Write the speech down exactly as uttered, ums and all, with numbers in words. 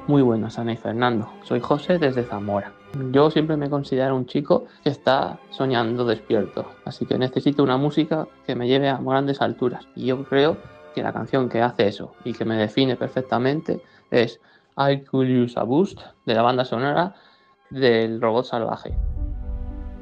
Muy buenas, Ana y Fernando. Soy José desde Zamora. Yo siempre me considero un chico que está soñando despierto, así que necesito una música que me lleve a grandes alturas. Y yo creo que la canción que hace eso y que me define perfectamente es I Could Use a Boost de la banda sonora del Robot Salvaje.